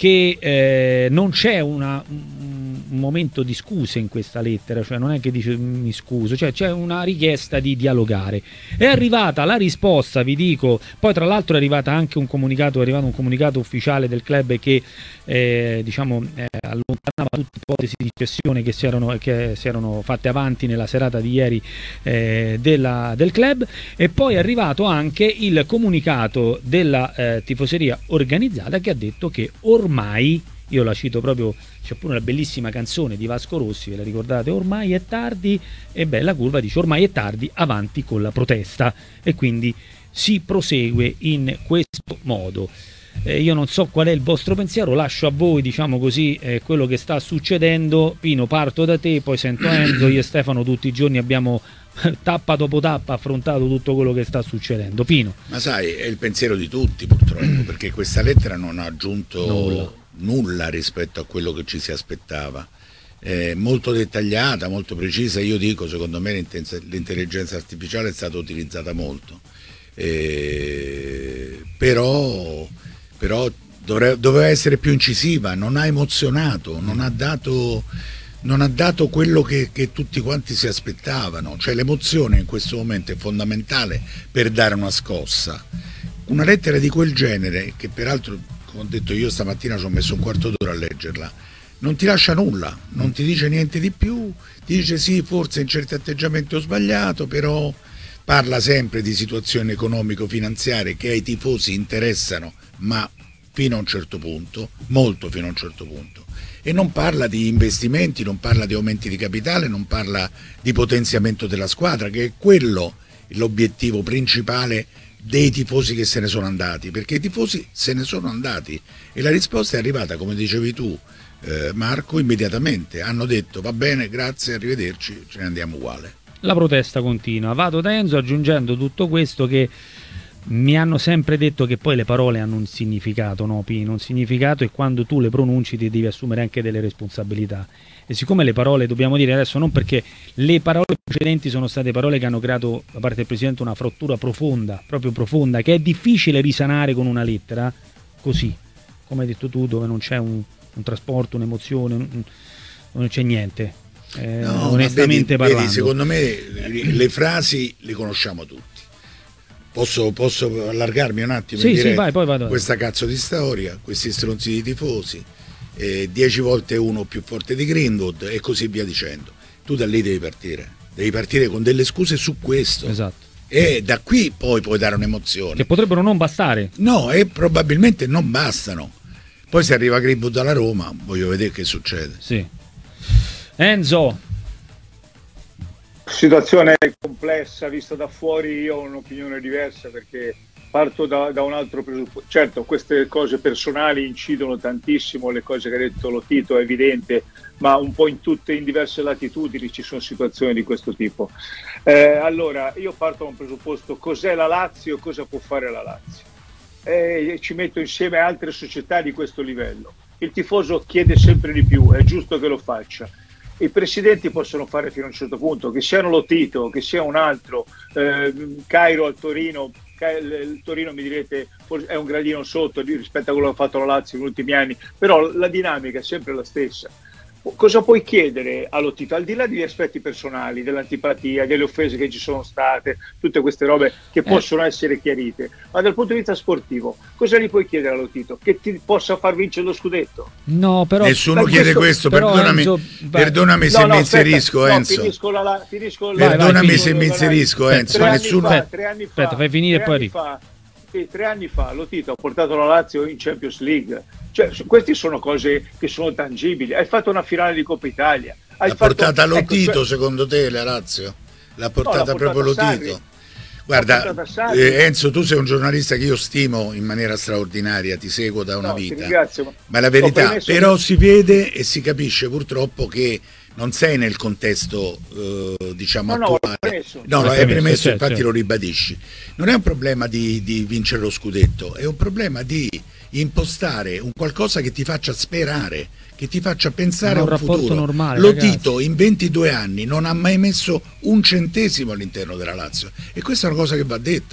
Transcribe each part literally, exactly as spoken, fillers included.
che eh, non c'è una, un, un momento di scuse in questa lettera, cioè non è che dice mi scuso, cioè c'è una richiesta di dialogare. È arrivata la risposta, vi dico, poi tra l'altro è arrivata anche un comunicato, è arrivato un comunicato ufficiale del club che eh, diciamo eh, allontanava tutte le ipotesi di cessione che si erano, che si erano fatte avanti nella serata di ieri eh, della, del club, e poi è arrivato anche il comunicato della eh, tifoseria organizzata che ha detto che ormai, io la cito proprio, c'è pure una bellissima canzone di Vasco Rossi, ve la ricordate? Ormai è tardi, e beh, la curva dice ormai è tardi, avanti con la protesta, e quindi si prosegue in questo modo. Eh, io non so qual è il vostro pensiero, lascio a voi, diciamo così, eh, quello che sta succedendo. Pino, parto da te, poi sento Enzo. Io e Stefano tutti i giorni abbiamo tappa dopo tappa affrontato tutto quello che sta succedendo. Pino. Ma sai, è il pensiero di tutti purtroppo, perché questa lettera non ha aggiunto nulla, nulla rispetto a quello che ci si aspettava. È molto dettagliata, molto precisa. Io dico, secondo me l'intelligenza artificiale è stata utilizzata molto, eh, però però dovrebbe, doveva essere più incisiva, non ha emozionato, non ha dato, non ha dato quello che, che tutti quanti si aspettavano. Cioè l'emozione in questo momento è fondamentale per dare una scossa. Una lettera di quel genere, che peraltro, come ho detto io stamattina, ci ho messo un quarto d'ora a leggerla, non ti lascia nulla, non ti dice niente di più, ti dice sì, forse in certi atteggiamenti ho sbagliato, però parla sempre di situazioni economico-finanziarie che ai tifosi interessano, ma fino a un certo punto, molto fino a un certo punto, e non parla di investimenti, non parla di aumenti di capitale, non parla di potenziamento della squadra, che è quello l'obiettivo principale dei tifosi che se ne sono andati, perché i tifosi se ne sono andati e la risposta è arrivata, come dicevi tu eh, Marco, immediatamente. Hanno detto va bene, grazie, arrivederci, ce ne andiamo uguale. La protesta continua. Vado da Enzo aggiungendo tutto questo, che mi hanno sempre detto che poi le parole hanno un significato, no Pino? Un significato, e quando tu le pronunci ti devi assumere anche delle responsabilità. E siccome le parole, dobbiamo dire adesso, non perché le parole precedenti sono state parole che hanno creato da parte del Presidente una frattura profonda, proprio profonda, che è difficile risanare con una lettera così, come hai detto tu, dove non c'è un, un trasporto, un'emozione, un, non c'è niente. Eh, no, onestamente vedi, parlando, vedi, secondo me le frasi le conosciamo tutti. Posso, posso allargarmi un attimo? Sì, sì, vai, poi vado. Questa cazzo di storia, questi stronzi di tifosi, eh, dieci volte uno più forte di Greenwood e così via dicendo. Tu da lì devi partire, devi partire con delle scuse su questo. Esatto. E da qui poi puoi dare un'emozione. Che potrebbero non bastare. No, e probabilmente non bastano. Poi se arriva Greenwood alla Roma, voglio vedere che succede. Sì. Enzo. Situazione complessa, vista da fuori io ho un'opinione diversa, perché parto da, da un altro presupposto. Certo, queste cose personali incidono tantissimo, le cose che ha detto Lotito è evidente, ma un po' in tutte, in diverse latitudini ci sono situazioni di questo tipo. Eh, allora, io parto da un presupposto: cos'è la Lazio, cosa può fare la Lazio? E ci metto insieme altre società di questo livello. Il tifoso chiede sempre di più, è giusto che lo faccia. I presidenti possono fare fino a un certo punto, che siano Lotito, che sia un altro, eh, Cairo al Torino. Il Torino, mi direte, è un gradino sotto rispetto a quello che ha fatto la Lazio negli ultimi anni, però la dinamica è sempre la stessa. Cosa puoi chiedere a Lotito, al di là degli aspetti personali, dell'antipatia, delle offese che ci sono state, tutte queste robe che possono eh. essere chiarite, ma dal punto di vista sportivo cosa gli puoi chiedere a Lotito? Che ti possa far vincere lo scudetto? No, però nessuno chiede questo, questo perdonami, Enzo, perdonami se no, no, mi inserisco aspetta, Enzo no, finisco la, la, finisco la, perdonami vai, se mi inserisco la, Enzo tre nessuno anni fa, tre anni fa, aspetta, fai finire tre poi anni fa, sì, tre anni fa Lotito ha portato la Lazio in Champions League. Cioè, queste sono cose che sono tangibili. Hai fatto una finale di Coppa Italia. Hai l'ha fatto... portata Lotito, ecco, cioè... secondo te la Lazio? L'ha portata, no, l'ha portata proprio Sarri. Lotito? Guarda, eh, Enzo, tu sei un giornalista che io stimo in maniera straordinaria, ti seguo da una no, vita. Ringrazio, ma... ma la verità, permesso... però si vede e si capisce purtroppo che non sei nel contesto eh, diciamo no, attuale. No, premesso. No, lo hai premesso, certo, infatti certo. Lo ribadisci. Non è un problema di, di vincere lo scudetto, è un problema di impostare un qualcosa che ti faccia sperare, che ti faccia pensare a un, un rapporto futuro normale. Lotito ragazzi. in ventidue anni non ha mai messo un centesimo all'interno della Lazio, e questa è una cosa che va detta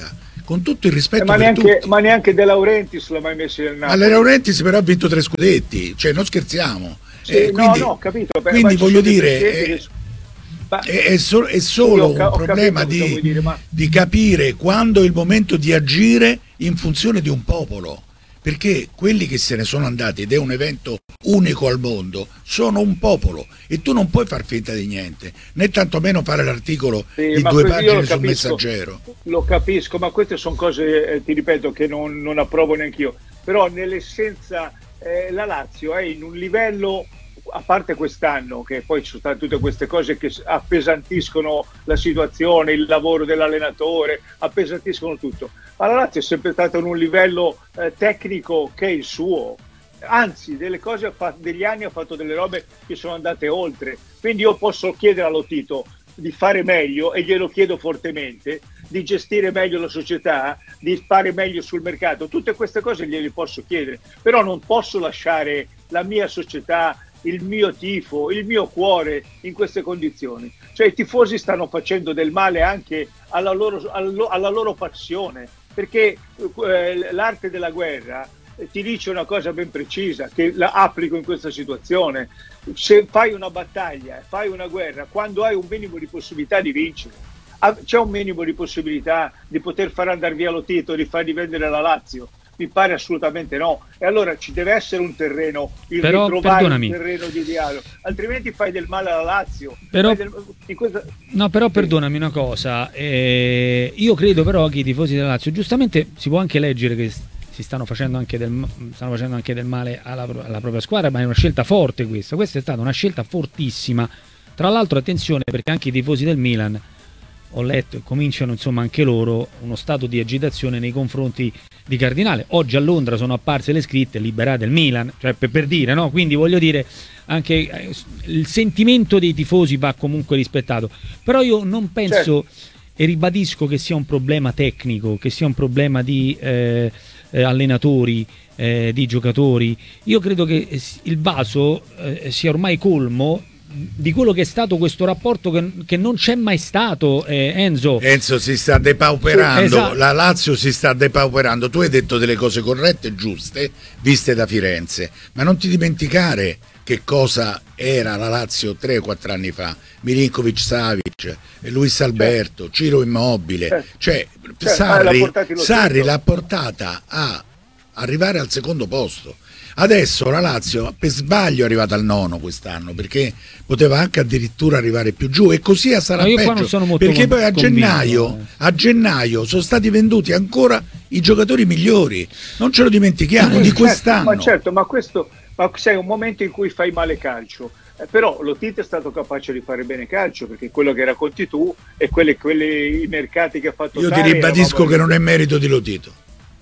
con tutto il rispetto eh, ma, per neanche, tutti. ma neanche De Laurentiis l'ha mai messo nel Napoli. Ma De Laurentiis però ha vinto tre scudetti, cioè non scherziamo. Sì, eh, quindi, no, no, capito. Beh, quindi voglio dire, che... eh, ma... è, è, so, è solo ho, un problema di, dire, ma... di capire quando è il momento di agire in funzione di un popolo. Perché quelli che se ne sono andati, ed è un evento unico al mondo, sono un popolo e tu non puoi far finta di niente, né tantomeno fare l'articolo sì, di due pagine sul capisco, Messaggero. Lo capisco, ma queste sono cose, eh, ti ripeto, che non, non approvo neanch'io. Però nell'essenza eh, la Lazio è in un livello, a parte quest'anno, che poi ci sono state tutte queste cose che appesantiscono la situazione, il lavoro dell'allenatore, appesantiscono tutto. Ma la Lazio è sempre stata in un livello eh, tecnico che è il suo. Anzi, delle cose ha fatto, degli anni ha fatto delle robe che sono andate oltre. Quindi io posso chiedere allo Tito di fare meglio, e glielo chiedo fortemente, di gestire meglio la società, di fare meglio sul mercato. Tutte queste cose gliele posso chiedere, però non posso lasciare la mia società, il mio tifo, il mio cuore in queste condizioni. Cioè i tifosi stanno facendo del male anche alla loro, alla loro passione, perché eh, l'arte della guerra eh, ti dice una cosa ben precisa, che la applico in questa situazione: se fai una battaglia, fai una guerra, quando hai un minimo di possibilità di vincere, c'è un minimo di possibilità di poter far andare via lo Tito, di far vendere la Lazio? Mi pare assolutamente no. E allora ci deve essere un terreno, il però, ritrovare perdonami. un terreno di dialogo, altrimenti fai del male alla Lazio. Però, del... questa... no, però perdonami una cosa, eh, io credo però che i tifosi della Lazio, giustamente si può anche leggere che si stanno facendo anche del, stanno facendo anche del male alla, alla propria squadra, ma è una scelta forte questa, questa è stata una scelta fortissima. Tra l'altro attenzione, perché anche i tifosi del Milan, ho letto, e cominciano insomma anche loro uno stato di agitazione nei confronti di Cardinale. Oggi a Londra sono apparse le scritte liberate il Milan, cioè per, per dire, no? Quindi voglio dire, anche eh, il sentimento dei tifosi va comunque rispettato, però io non penso, certo, e ribadisco che sia un problema tecnico, che sia un problema di eh, eh, allenatori, eh, di giocatori. Io credo che il vaso eh, sia ormai colmo di quello che è stato questo rapporto che, che non c'è mai stato, eh, Enzo. Enzo si sta depauperando, esatto. La Lazio si sta depauperando. Tu hai detto delle cose corrette e giuste viste da Firenze, ma non ti dimenticare che cosa era la Lazio tre o quattro anni fa: Milinkovic, Savic, Luis Alberto, certo, Ciro Immobile, certo, cioè certo, Sarri, Sarri l'ha portata a arrivare al secondo posto. Adesso la Lazio per sbaglio è arrivata al nono quest'anno, perché poteva anche addirittura arrivare più giù, e così sarà no, peggio, perché poi a gennaio, eh. a gennaio sono stati venduti ancora i giocatori migliori, non ce lo dimentichiamo, sì, di certo, quest'anno. Ma certo, ma questo ma sei un momento in cui fai male calcio, eh, però lo Tito è stato capace di fare bene calcio, perché quello che racconti tu e quelli, quelli i mercati che ha fatto io Tare, ti ribadisco che non è merito di Lotito.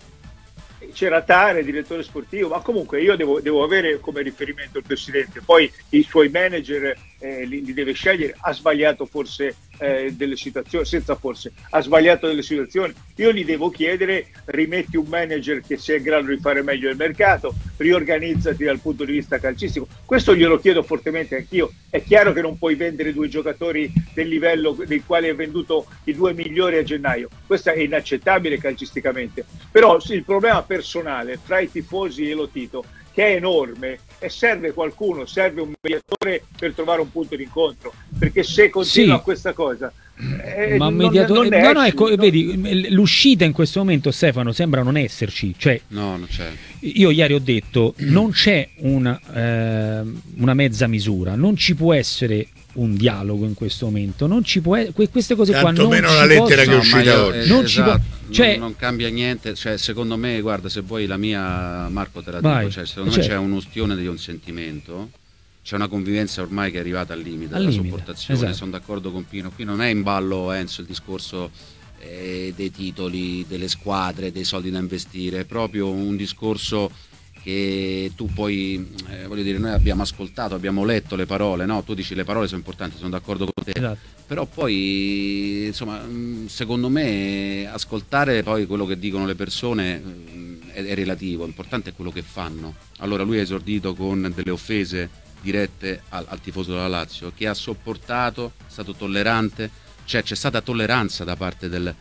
C'era Tare, direttore sportivo, ma comunque io devo, devo avere come riferimento il presidente, poi i suoi manager eh, li, li deve scegliere. Ha sbagliato forse eh, delle situazioni, senza forse, ha sbagliato delle situazioni, io gli devo chiedere: rimetti un manager che sia in grado di fare meglio il mercato, riorganizzati dal punto di vista calcistico. Questo glielo chiedo fortemente anch'io. È chiaro che non puoi vendere due giocatori del livello dei quali hai venduto i due migliori a gennaio, questo è inaccettabile calcisticamente, però sì, il problema personale fra i tifosi e lo Tito, che è enorme, e serve qualcuno, serve un mediatore per trovare un punto di incontro, perché se continua sì, questa cosa eh, ma un non, mediatore, non no, no, ecco, no. vedi, l'uscita in questo momento, Stefano, sembra non esserci, cioè no, non c'è. Io ieri ho detto non c'è una, eh, una mezza misura, non ci può essere un dialogo in questo momento, non ci può essere, queste cose qua non meno ci la lettera possono, che è uscita oggi. Non esatto, ci può, cioè, non, non cambia niente, cioè, secondo me, guarda, se vuoi la mia, Marco, te la vai, dico, cioè, secondo cioè, me c'è un ustione di un sentimento, c'è una convivenza ormai che è arrivata al limite al della limite, sopportazione, esatto. Sono d'accordo con Pino, qui non è in ballo, Enzo, il discorso eh, dei titoli, delle squadre, dei soldi da investire, è proprio un discorso che tu poi, eh, voglio dire, noi abbiamo ascoltato, abbiamo letto le parole, no? Tu dici le parole sono importanti, sono d'accordo con te, esatto. Però poi, insomma, secondo me ascoltare poi quello che dicono le persone è, è relativo, importante è quello che fanno. Allora lui ha esordito con delle offese dirette al, al tifoso della Lazio, che ha sopportato, è stato tollerante, cioè c'è stata tolleranza da parte del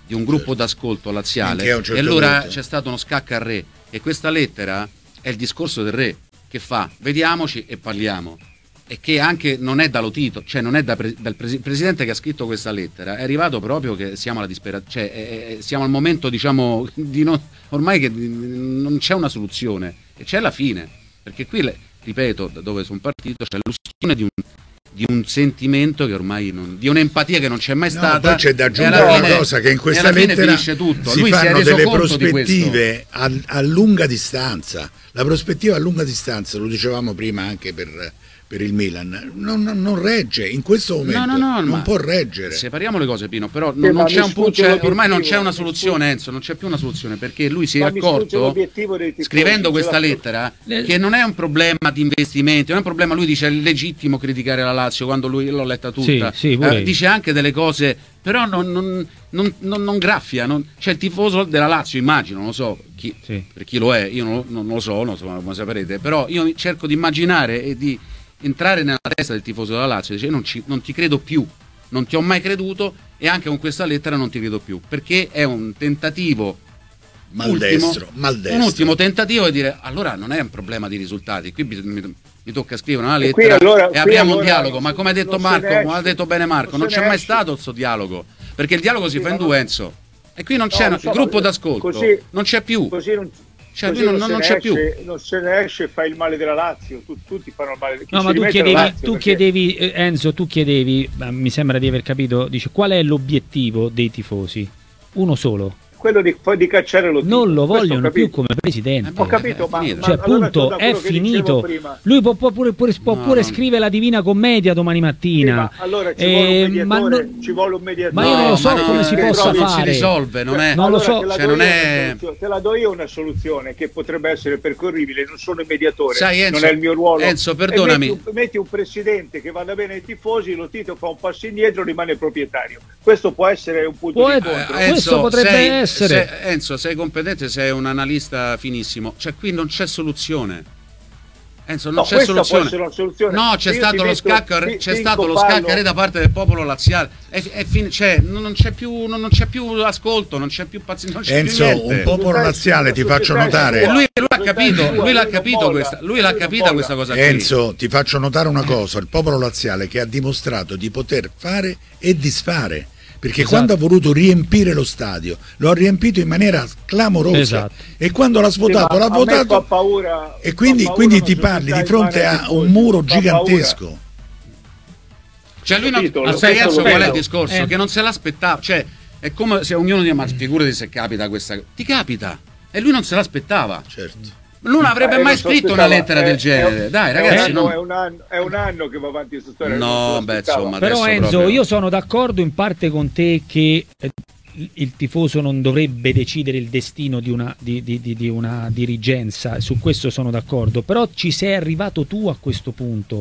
di un gruppo certo. d'ascolto laziale, certo e allora punto. C'è stato uno scacco al re, e questa lettera è il discorso del re che fa vediamoci e parliamo, e che anche non è da Lotito, cioè non è da pre, dal presi, presidente che ha scritto questa lettera, è arrivato proprio che siamo alla disperazione, cioè è, è, siamo al momento, diciamo, di non, ormai che non c'è una soluzione e c'è la fine, perché qui, ripeto, da dove sono partito, c'è l'ustione di un di un sentimento che ormai non, di un'empatia che non c'è mai stata. No, poi c'è da aggiungere una cosa, che in questa lettera tutto. si Lui fanno si delle prospettive a, a lunga distanza. La prospettiva a lunga distanza, lo dicevamo prima anche per, per il Milan, non, non, non regge in questo momento, no, no, no, non può reggere. Separiamo le cose, Pino, però non, non c'è un punto, cioè, ormai non c'è una soluzione, Enzo, non c'è più una soluzione, perché lui si è accorto, scrivendo questa lettera, che non è un problema di investimenti, non è un problema, lui dice è legittimo criticare la Lazio, quando lui l'ho letta tutta, sì, sì, eh, dice anche delle cose, però non, non, non, non, non graffia, non, c'è il tifoso della Lazio, immagino, non lo so, chi, sì. per chi lo è, io non, non lo so, non so come saprete, però io cerco di immaginare e di entrare nella testa del tifoso della Lazio, dice non, ci, non ti credo più, non ti ho mai creduto, e anche con questa lettera non ti credo più, perché è un tentativo maldestro, ultimo, maldestro. un ultimo tentativo di dire allora non è un problema di risultati, qui mi, mi, mi tocca scrivere una lettera e, allora, e apriamo allora un dialogo, ma come ha detto Marco, come ha detto bene Marco, non, non c'è mai stato questo dialogo, perché il dialogo si sì, fa in due, Enzo, e qui non c'è, no, so, il gruppo d'ascolto così, non c'è più, così non, cioè, lui non, non, non c'è esce, più, non se ne esce e fa il male della Lazio, tu, tutti fanno il male. No, ma tu chiedevi, tu perché... chiedevi Enzo, tu chiedevi, mi sembra di aver capito, dice qual è l'obiettivo dei tifosi? Uno solo. Quello di, di cacciare lo non lo vogliono più come presidente. Ho capito, ma, ma cioè, allora punto, è finito. Lui può, può pure, pure, può no, pure non... scrivere la Divina Commedia domani mattina. Sì, ma allora ci, eh, vuole un mediatore, ma non... ci vuole un mediatore. Ma io non lo so no, come si possa non fare. Si risolve, non è. Non allora, lo so. Te la, cioè, non è... te la do io una soluzione che potrebbe essere percorribile. Non sono il mediatore, sai, Enzo, non è il mio ruolo. Enzo, perdonami. Metti un, metti un presidente che vada bene ai tifosi, lo Tito fa un passo indietro, rimane proprietario. Questo può essere un punto può di incontro. incontro. Eh, Questo potrebbe sei, essere. Sei, Enzo, sei competente, sei un analista finissimo, cioè qui non c'è soluzione. Enzo, non no, c'è soluzione. soluzione. No, c'è Io stato lo metto, scacco, ti, c'è ti stato lo parlo. scacco da parte del popolo laziale. È, è fin, cioè, non c'è più, non, non c'è più ascolto, non c'è più pazienza. Enzo, più un popolo laziale, ti faccio notare. Lui, lui l'ha capito, lui l'ha capito questa, lui l'ha capita questa cosa qui. Enzo, ti faccio notare una cosa: il popolo laziale che ha dimostrato di poter fare e disfare. Perché esatto. quando ha voluto riempire lo stadio lo ha riempito in maniera clamorosa, esatto. e quando l'ha svuotato sì, l'ha votato paura, e quindi, quindi ti parli di fronte a un muro gigantesco. Paura. Cioè lui non aspetta, qual è il discorso? Eh. Che non se l'aspettava, cioè è come se ognuno dice ma figurati se capita questa, ti capita, e lui non se l'aspettava. Certo. Non avrebbe eh, mai scritto una lettera è, del genere. È, Dai, ragazzi, è un, non... è, un anno, è un anno che va avanti questa storia. No, beh, insomma, però Enzo, proprio... io sono d'accordo in parte con te che il tifoso non dovrebbe decidere il destino di una, di, di, di, di una dirigenza, su questo sono d'accordo, però ci sei arrivato tu a questo punto.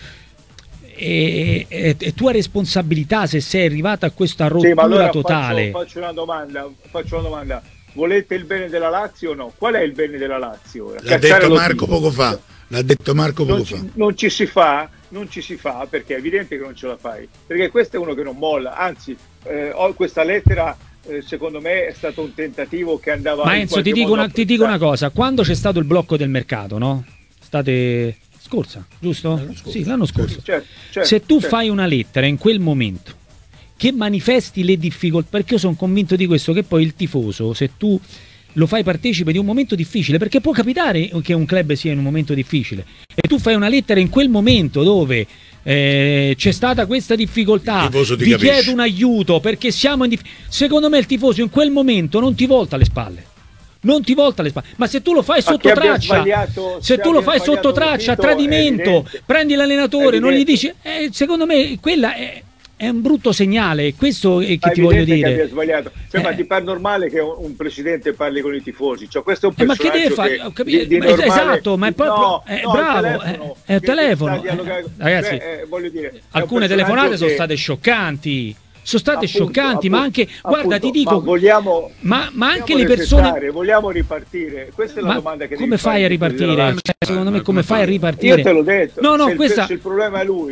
E, e, e tua responsabilità se sei arrivata a questa rottura sì, allora totale. Faccio, faccio una domanda, faccio una domanda. Volete il bene della Lazio o no? Qual è il bene della Lazio? L'ha detto Marco poco fa. L'ha detto Marco poco non fa. Ci, non ci si fa, non ci si fa perché è evidente che non ce la fai. Perché questo è uno che non molla. Anzi, eh, ho questa lettera. Eh, secondo me è stato un tentativo che andava. Ma Enzo, ti dico, una, ti dico una cosa: quando c'è stato il blocco del mercato, no? State scorsa, giusto? L'anno scorso. Sì, l'anno scorso. Certo, certo, Se tu certo. fai una lettera in quel momento che manifesti le difficoltà, perché io sono convinto di questo, che poi il tifoso, se tu lo fai partecipe di un momento difficile, perché può capitare che un club sia in un momento difficile, e tu fai una lettera in quel momento dove eh, c'è stata questa difficoltà, ti vi chiedo un aiuto perché siamo in difficoltà, secondo me il tifoso in quel momento non ti volta le spalle. Non ti volta le spalle, ma se tu lo fai sotto traccia, se tu lo fai sotto traccia, tradimento, prendi l'allenatore, non gli dici, eh, secondo me quella è È un brutto segnale, questo è che ti voglio dire. Che abbia sbagliato. Cioè, eh. Ma ti pare normale che un, un presidente parli con i tifosi? Cioè, questo è un personaggio eh, ma che deve fare? Ho capito, di, di ma normale... esatto, ma è proprio no, è no, bravo, il telefono, è il telefono. Eh, ragazzi, cioè, eh, voglio dire, alcune telefonate che... sono state scioccanti. Sono state appunto, scioccanti, appunto, ma anche, appunto, guarda, ti dico, ma, vogliamo, ma, ma anche vogliamo le persone. Vogliamo ripartire? Questa è la ma domanda che come fai a ripartire? Cioè, secondo me, come fai a ripartire? Io te l'ho detto. No, no, se questa... il, se il problema è lui.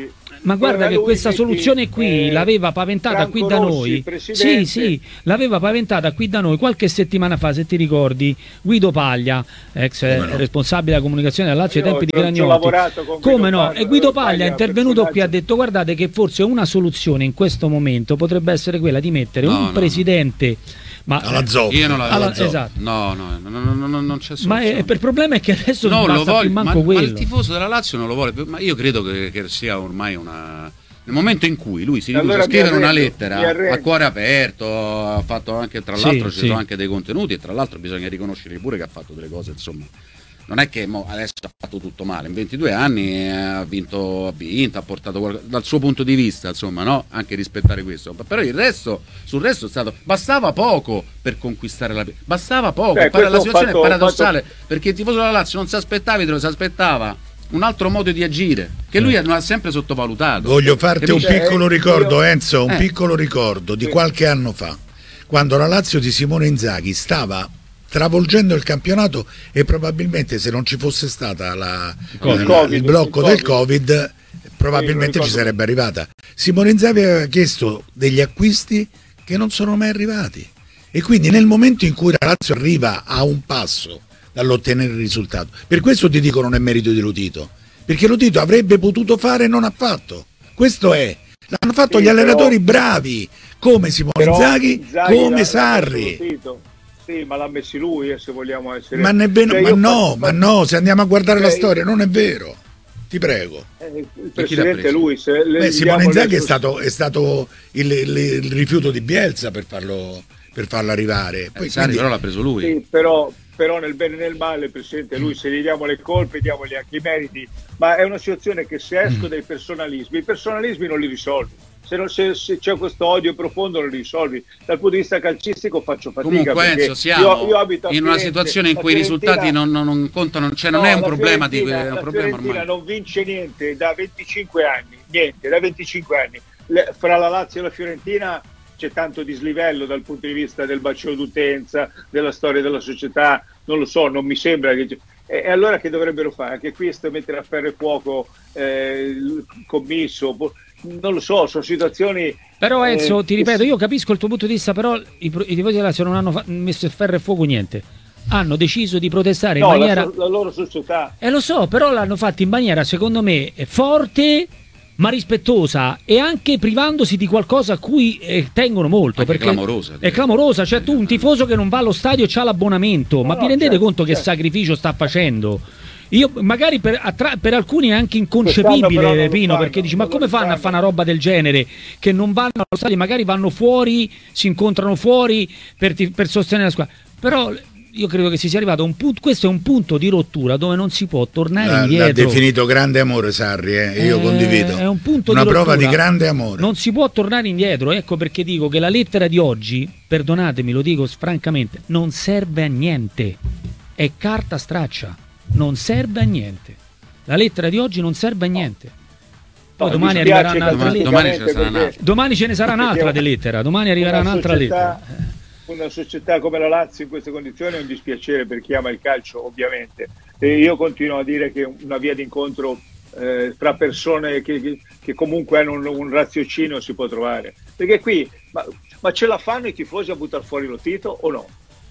Ma guarda che questa metti, soluzione qui eh, l'aveva paventata Franco qui da Rossi, noi. presidente. Sì, sì, l'aveva paventata qui da noi qualche settimana fa, se ti ricordi, Guido Paglia, ex eh, no? responsabile della comunicazione della Lazio ai Io tempi di ci ho- ci ho Gragnotti. lavorato con Come Guido no? Paglia, E Guido Paglia è Paglia, intervenuto qui, ha personaggio. detto guardate che forse una soluzione in questo momento potrebbe essere quella di mettere No, un no, presidente ma alla zoppa. Io non la alla- alla zoppa. esatto. No, no, no, no, no, no, non c'è Ma soluzione. è, per il problema è che adesso non non lo basta voglio, più ma, manco ma quello. il tifoso della Lazio non lo vuole, ma io credo che, che sia ormai una... Nel momento in cui lui si rifiuta Allora a scrivere mi una arrendo, mi lettera arrendo. a cuore aperto, ha fatto anche, tra Sì, l'altro ci sì. sono anche dei contenuti, e tra l'altro bisogna riconoscere pure che ha fatto delle cose, insomma, non è che mo adesso ha fatto tutto male, in ventidue anni eh, ha vinto, ha vinto, ha portato qualcosa, dal suo punto di vista, insomma, no? Anche rispettare questo, però il resto, sul resto è stato, bastava poco per conquistare la, bastava poco. Beh, Poi la questo ho situazione fatto- è paradossale, fatto- perché il tifoso della Lazio non si aspettava, si aspettava un altro modo di agire che lui non ha sempre sottovalutato. Voglio farti un Capisci? piccolo Eh, ricordo, io- Enzo, un Eh. piccolo ricordo di Sì. qualche anno fa, quando la Lazio di Simone Inzaghi stava travolgendo il campionato e probabilmente se non ci fosse stata la, Covid. la- Il Covid, il blocco il del Covid. Covid, probabilmente Sì, lo ci ricordo. sarebbe arrivata. Simone Inzaghi aveva chiesto degli acquisti che non sono mai arrivati, e quindi nel momento in cui la Lazio arriva a un passo dall'ottenere il risultato, per questo ti dico non è merito di Lotito, perché Lotito avrebbe potuto fare e non ha fatto. Questo è, l'hanno fatto Sì, gli però- allenatori bravi come Simone Però Inzaghi, Inzaghi l'ha- come l'ha Sarri. messo Lotito. Sì, ma l'ha messi lui, eh, se vogliamo essere. Ma, nemmeno- Cioè, ma io no, faccio- ma no, se andiamo a guardare la Cioè, storia non è vero, ti prego. eh, il chi l'ha presidente preso? lui, se le- Beh, Simone diamo le Inzaghi è sue- stato, è stato il, il- il rifiuto di Bielsa per farlo, per farlo arrivare. Poi, Eh, Sarri quindi- però l'ha preso lui. Sì, però, però nel bene e nel male, presidente, lui se gli diamo le colpe, diamogli anche i meriti, ma è una situazione che se Mm. esco dai personalismi, i personalismi non li risolvi. Se, non- se- se c'è questo odio profondo non li risolvi. Dal punto di vista calcistico faccio fatica. Comunque perché Enzo, siamo io- io abito a in una Firenze, situazione in la cui i Fiorentina- risultati non, non- non contano, cioè non No, è un la problema di Fiorentina- è un la problema Fiorentina ormai. non vince niente da venticinque anni, niente, da venticinque anni. Le- fra la Lazio e la Fiorentina c'è tanto dislivello dal punto di vista del bacino d'utenza, della storia della società, non lo so, non mi sembra che... E, e allora che dovrebbero fare? Anche qui sto a mettere a ferro e fuoco eh, il commisso, boh, non lo so, sono situazioni... Però Enzo, eh, ti ripeto, io capisco il tuo punto di vista, però i, pro- i tifosi della Lazio non hanno fa- messo a ferro e fuoco niente. Hanno deciso di protestare No, in la, maniera... so- la loro società... E lo so, però l'hanno fatto in maniera, secondo me, forte ma rispettosa, e anche privandosi di qualcosa a cui eh, tengono molto. Anche perché clamorosa, È direi. clamorosa, cioè tu un tifoso che non va allo stadio e c'ha l'abbonamento, ma no, vi rendete certo, conto che certo. sacrificio sta facendo? Io magari per, attra- per alcuni è anche Quest'anno però inconcepibile, non lo Pino, fanno, perché dici ma non come lo fanno a fanno. fare una roba del genere, che non vanno allo stadio, magari vanno fuori, si incontrano fuori per, ti- per sostenere la squadra. Però io credo che si sia arrivato a un punto, questo è un punto di rottura dove non si può tornare L'ha, l'ha indietro. definito grande amore Sarri, eh, io Eh, condivido. È un punto una di prova rottura. di grande amore. Non si può tornare indietro, ecco perché dico che la lettera di oggi, perdonatemi, lo dico francamente, non serve a niente. È carta straccia, non serve a niente. La lettera di oggi non serve a niente. Poi No, domani mi arriverà spiace un'altra domani- lettera. domani ce ne sarà perché- un'altra. Domani ce ne sarà un'altra perché di lettera, domani arriverà una un'altra società- lettera. Una società come la Lazio in queste condizioni è un dispiacere per chi ama il calcio, ovviamente. E io continuo a dire che una via d'incontro eh, fra persone che, che- che comunque hanno un, un raziocinio si può trovare. Perché qui, ma, ma ce la fanno i tifosi a buttare fuori Lotito o no?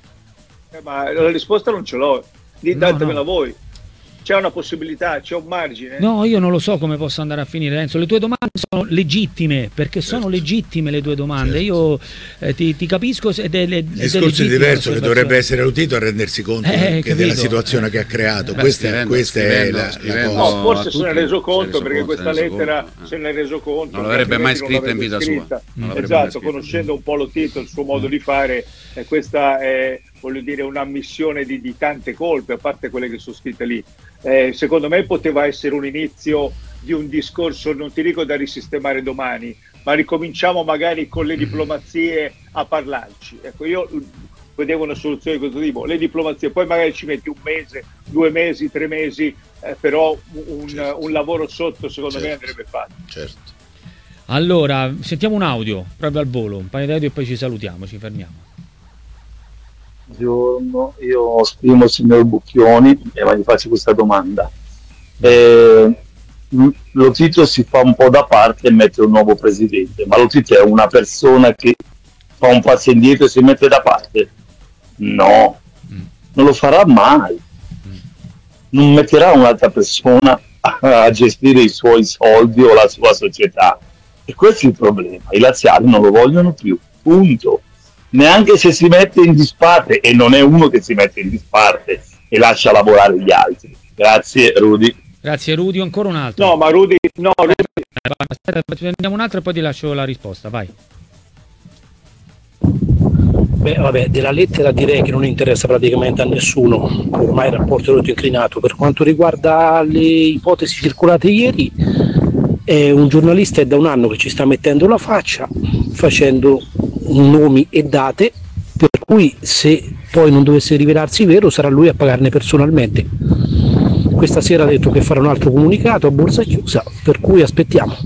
Eh, ma la risposta non ce l'ho. Di- No, Datemela no. voi. C'è una possibilità, c'è un margine. No, io non lo so come possa andare a finire, Enzo. Le tue domande sono legittime, perché sono Certo. legittime le tue domande. Certo. Io eh, ti, ti capisco ed è, ed è Il discorso è legittima diverso, che l'osservazione. dovrebbe essere Lotito a rendersi conto Eh, che capito. della situazione che ha creato. Beh, questa scrivendo- questa è scrivendo- la, la scrivendo- cosa. No, forse a se ne è tutti, reso si è conto reso perché conto, questa si è reso lettera conto, eh. se ne è reso conto. Non l'avrebbe mai altrimenti non scritta in vita l'avrebbe sua. scritta. Non l'avrebbe mai Esatto, scritta. conoscendo un po' Lotito, il suo modo di fare, e questa è, voglio dire, un'ammissione di, di tante colpe, a parte quelle che sono scritte lì. Eh, secondo me poteva essere un inizio di un discorso, non ti dico da risistemare domani, ma ricominciamo magari con le diplomazie a parlarci. Ecco, io vedevo una soluzione di questo tipo, le diplomazie, poi magari ci metti un mese, due mesi, tre mesi, eh, però un, Certo. un lavoro sotto secondo me Certo. andrebbe fatto. Certo. Allora, sentiamo un audio proprio al volo, un paio di audio e poi ci salutiamo, ci fermiamo. Buongiorno, io scrivo il signor Bucchioni e gli faccio questa domanda. Eh, lo Tito si fa un po' da parte e mette un nuovo presidente, ma lo Tito è una persona che fa un passo indietro e si mette da parte? No, non lo farà mai. Non metterà un'altra persona a gestire i suoi soldi o la sua società. E questo è il problema. I laziali non lo vogliono più, punto. Neanche se si mette in disparte, e non è uno che si mette in disparte e lascia lavorare gli altri. Grazie Rudy. Grazie Rudy, ancora un altro. No, ma Rudy, no, Rudy. Aspetta, prendiamo un altro e poi ti lascio la risposta, vai. Beh, vabbè, della lettera direi che non interessa praticamente a nessuno, ormai il rapporto è tutto inclinato. Per quanto riguarda le ipotesi circolate ieri, è un giornalista è da un anno che ci sta mettendo la faccia, facendo nomi e date, per cui se poi non dovesse rivelarsi vero sarà lui a pagarne personalmente. Questa sera ha detto che farà un altro comunicato a borsa chiusa, per cui aspettiamo.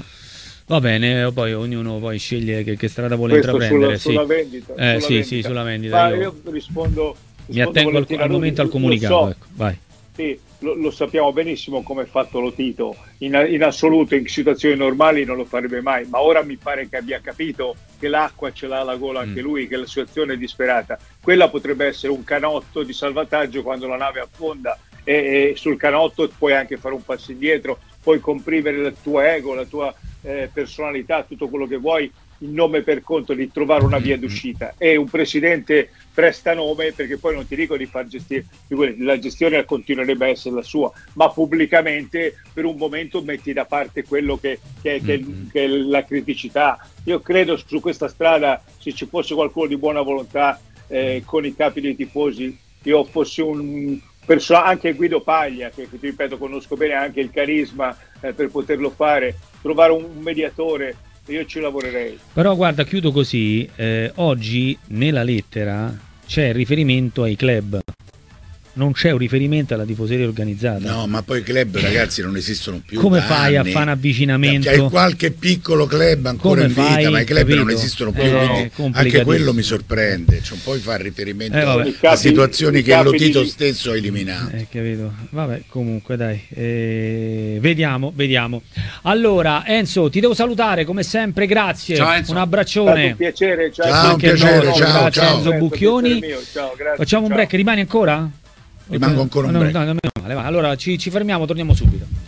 Va bene, poi ognuno poi sceglie che, che strada vuole Questo intraprendere. sulla, sì. sulla vendita. Eh, sulla sì, vendita. sì, sulla vendita. Ma io io rispondo, mi rispondo attengo al, al momento al comunicato. So, ecco, vai. sì, lo, lo sappiamo benissimo come è fatto lo Tito. In, in assoluto, in situazioni normali non lo farebbe mai, ma ora mi pare che abbia capito che l'acqua ce l'ha alla gola anche mm. lui, che la situazione è disperata. Quella potrebbe essere un canotto di salvataggio quando la nave affonda e, e sul canotto puoi anche fare un passo indietro, puoi comprimere il tuo ego, la tua eh, personalità, tutto quello che vuoi in nome per conto di trovare una via d'uscita. E un presidente presta nome perché poi non ti dico di far gestire, la gestione continuerebbe a essere la sua, ma pubblicamente per un momento metti da parte quello che, che, che, che è la criticità. Io credo su questa strada, se ci fosse qualcuno di buona volontà eh, con i capi dei tifosi, io fossi un Perso- anche Guido Paglia, che, che ti ripeto conosco bene, anche il carisma eh, per poterlo fare, trovare un, un mediatore, io ci lavorerei. Però guarda, chiudo così, eh, oggi nella lettera c'è riferimento ai club, non c'è un riferimento alla tifoseria organizzata. No, ma poi i club, ragazzi, non esistono più. Come da fai anni. a fare un avvicinamento? C'è qualche piccolo club ancora Come in vita, fai, ma i club capito? non esistono più, Eh, quindi anche quello mi sorprende. Cioè, poi fa riferimento Eh, vabbè. a capi- situazioni i che capi lo Tito di- stesso ha eliminato. Eh, capito. Vabbè, comunque dai, eh, vediamo, vediamo. Allora, Enzo, ti devo salutare come sempre, grazie. Ciao, Enzo. Un È abbraccione. stato un piacere, ciao, Ciao, un Anche il piacere, nostro, ciao, grazie ciao. Enzo Bucchioni. Ciao, grazie, Facciamo un ciao. break, rimani ancora? Rimango ancora un No, break. no, no, meno male, va. Allora ci, ci fermiamo, torniamo subito.